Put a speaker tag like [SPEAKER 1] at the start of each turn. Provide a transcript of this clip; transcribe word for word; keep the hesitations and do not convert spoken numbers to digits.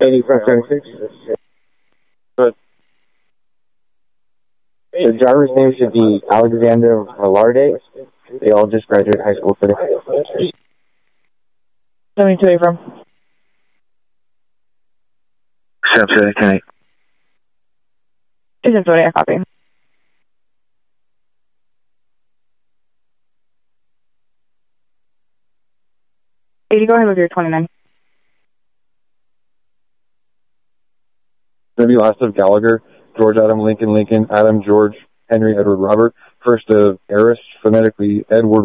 [SPEAKER 1] eighty-five twenty-six. But the driver's name should be Alexander Velarde. They all just graduated high school today.
[SPEAKER 2] seventy-two, where are you from?
[SPEAKER 3] South City, can I?
[SPEAKER 2] two seven two, I copy. eighty, go ahead with your twenty-nine.
[SPEAKER 4] It's going to be last of Gallagher, George Adam Lincoln Lincoln, Adam George Henry Edward Robert, first of Eris, phonetically Edward